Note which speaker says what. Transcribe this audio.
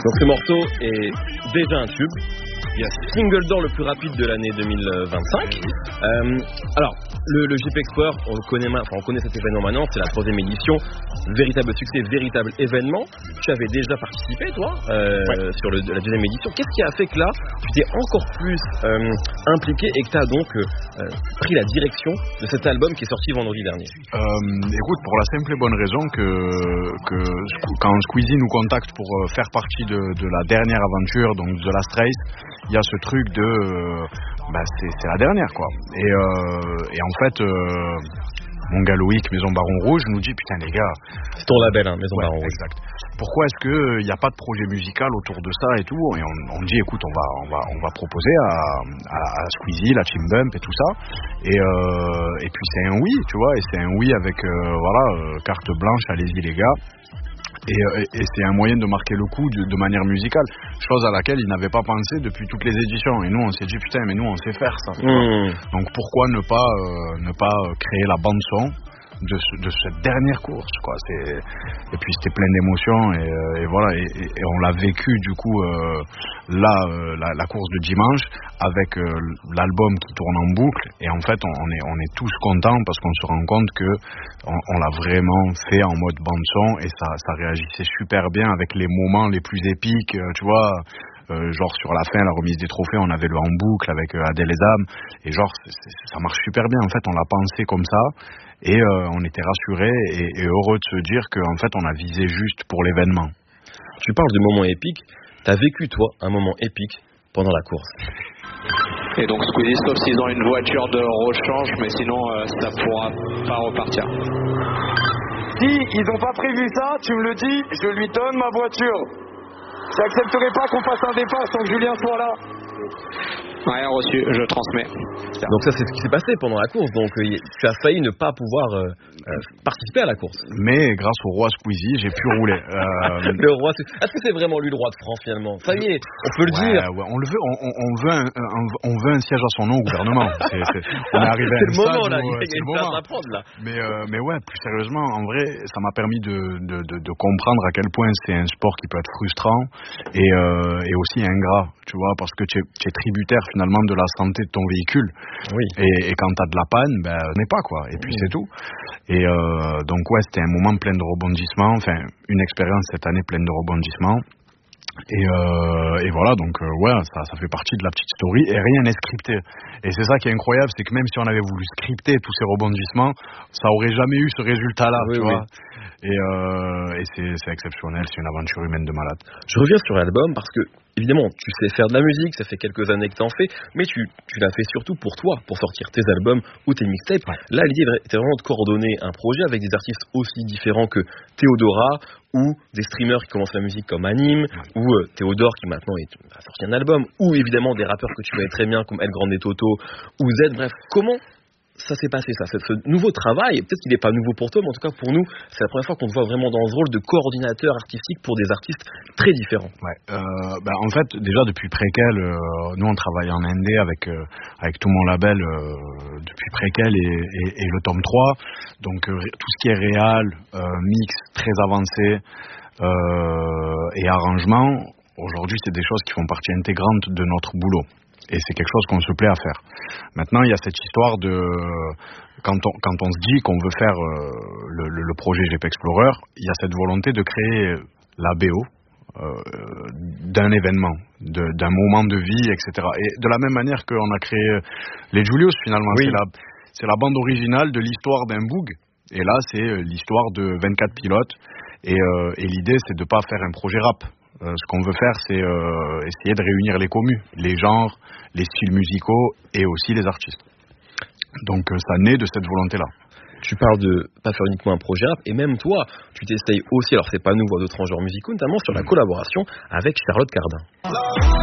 Speaker 1: Donc ce morceau est déjà un tube. Il y a single d'or le plus rapide de l'année 2025. Alors, le JP Explorer, on connaît cet événement maintenant, c'est la 3e édition. Véritable succès, véritable événement. Tu avais déjà participé, toi, sur la 2e édition. Qu'est-ce qui a fait que là, tu t'es encore plus impliqué et que tu as donc pris la direction de cet album qui est sorti vendredi dernier?
Speaker 2: Écoute, pour la simple et bonne raison que quand Squeezie nous contacte pour faire partie de la dernière aventure, donc de Last Race, il y a ce truc de c'est la dernière, quoi. Et en fait mon gars Loïc, Maison Baron Rouge, nous dit putain les gars,
Speaker 1: c'est ton label, hein, Maison Baron Rouge.
Speaker 2: Exact. Pourquoi est-ce que il n'y a pas de projet musical autour de ça et tout? Et on dit écoute, on va proposer à Squeezie la Team Bump et tout ça. Et puis c'est un oui, tu vois, et c'est un oui avec carte blanche, allez-y les gars. Et c'est un moyen de marquer le coup de manière musicale, chose à laquelle ils n'avaient pas pensé depuis toutes les éditions. Et nous on s'est dit putain, mais nous on sait faire ça. Donc pourquoi ne pas créer la bande son de cette dernière course, quoi. Et puis c'était plein d'émotions et voilà, et on l'a vécu du coup la course de dimanche avec l'album qui tourne en boucle, et en fait on est tous contents parce qu'on se rend compte que on l'a vraiment fait en mode bande son, et ça réagissait super bien avec les moments les plus épiques, tu vois. Genre sur la fin, la remise des trophées, on avait le en boucle avec Adèle et Dame, et genre ça marche super bien. En fait, on l'a pensé comme ça, et on était rassurés et heureux de se dire qu'en fait on a visé juste pour l'événement.
Speaker 1: Tu parles de moments épiques. T'as vécu toi un moment épique pendant la course?
Speaker 3: Et donc Squeezie, sauf s'ils ont une voiture de rechange, mais sinon ça pourra pas repartir.
Speaker 4: Si ils n'ont pas prévu ça, tu me le dis, je lui donne ma voiture. J'accepterai pas qu'on fasse un départ sans que Julien soit là.
Speaker 3: Rien reçu, je transmets.
Speaker 1: Donc ça c'est ce qui s'est passé pendant la course, donc tu as failli ne pas pouvoir participer à la course.
Speaker 2: Mais grâce au roi Squeezie, j'ai pu rouler.
Speaker 1: Le roi, est-ce que c'est vraiment lui le roi de France finalement? Ça y est, on peut le dire.
Speaker 2: Ouais, on veut un siège à son nom au gouvernement. On est arrivé à un
Speaker 1: stade moment, là,
Speaker 2: où,
Speaker 1: il y a une place à prendre là.
Speaker 2: Mais ouais, plus sérieusement, en vrai, ça m'a permis de comprendre à quel point c'est un sport qui peut être frustrant et aussi ingrat, tu vois, parce que tu es tributaire finalement de la santé de ton véhicule.
Speaker 1: Oui.
Speaker 2: Et quand t'as de la panne, on n'est pas, quoi. Et puis c'est tout. Et donc ouais, c'était un moment plein de rebondissements, enfin une expérience cette année pleine de rebondissements. Et voilà, donc ouais, ça fait partie de la petite story, et rien n'est scripté. Et c'est ça qui est incroyable, c'est que même si on avait voulu scripter tous ces rebondissements, ça aurait jamais eu ce résultat-là, tu vois. Et c'est exceptionnel, c'est une aventure humaine de malade.
Speaker 1: Je reviens sur l'album parce que, évidemment, tu sais faire de la musique, ça fait quelques années que t'en fais, mais tu l'as fait surtout pour toi, pour sortir tes albums ou tes mixtapes. Ouais. Là, l'idée était vraiment de coordonner un projet avec des artistes aussi différents que Théodora, ou des streamers qui commencent la musique comme Anime, ou Théodore qui maintenant a sorti un album, ou évidemment des rappeurs que tu connais très bien comme El Grande Toto, ou Z, bref. Comment ça s'est passé, ça, ce nouveau travail? Peut-être qu'il n'est pas nouveau pour toi, mais en tout cas pour nous, c'est la première fois qu'on te voit vraiment dans ce rôle de coordinateur artistique pour des artistes très différents.
Speaker 2: Ouais. En fait, déjà depuis Préquel, nous on travaille en indé avec tout mon label depuis Préquel et le tome 3. Donc tout ce qui est réal, mix très avancé et arrangement, aujourd'hui c'est des choses qui font partie intégrante de notre boulot. Et c'est quelque chose qu'on se plaît à faire. Maintenant, il y a cette histoire de quand on se dit qu'on veut faire le projet JP Explorer, il y a cette volonté de créer la BO d'un événement, d'un moment de vie, etc. Et de la même manière qu'on a créé les Julius, finalement, oui. C'est la bande originale de l'histoire d'un boug. Et là, c'est l'histoire de 24 pilotes. Et l'idée, c'est de pas faire un projet rap. Ce qu'on veut faire, c'est essayer de réunir les commus, les genres, les styles musicaux et aussi les artistes. Donc ça naît de cette volonté-là.
Speaker 1: Tu parles de pas faire uniquement un projet rap, et même toi, tu t'essayes aussi, alors c'est pas nouveau, à d'autres genres musicaux, notamment sur la collaboration avec Charlotte Cardin.